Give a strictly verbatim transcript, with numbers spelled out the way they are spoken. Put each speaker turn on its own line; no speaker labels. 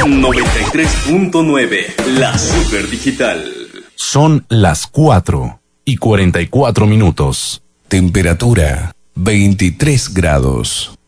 noventa y tres punto nueve, la Super Digital.
Son las cuatro y cuarenta y cuatro minutos.
Temperatura veintitrés grados.